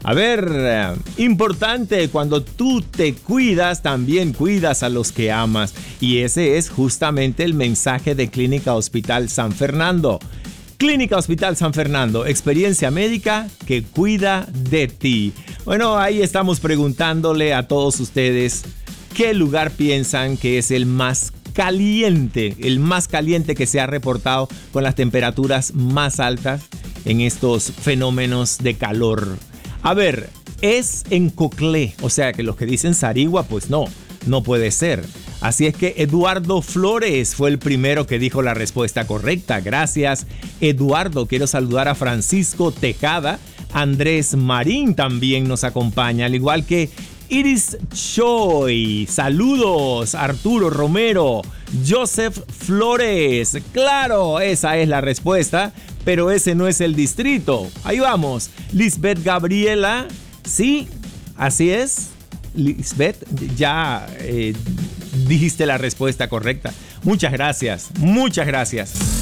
A ver, importante, cuando tú te cuidas, también cuidas a los que amas. Y ese es justamente el mensaje de Clínica Hospital San Fernando. Clínica Hospital San Fernando, experiencia médica que cuida de ti. Bueno, ahí estamos preguntándole a todos ustedes qué lugar piensan que es el más caliente que se ha reportado con las temperaturas más altas en estos fenómenos de calor. A ver, es en Coclé, o sea que los que dicen Sarigua, pues no puede ser. Así es que Eduardo Flores fue el primero que dijo la respuesta correcta. Gracias, Eduardo. Quiero saludar a Francisco Tejada. Andrés Marín también nos acompaña, al igual que Iris Choi. Saludos, Arturo Romero. Joseph Flores. Claro, esa es la respuesta, pero ese no es el distrito. Ahí vamos. Lisbeth Gabriela. Sí, así es. Lisbeth, ya dijiste la respuesta correcta. Muchas gracias, muchas gracias.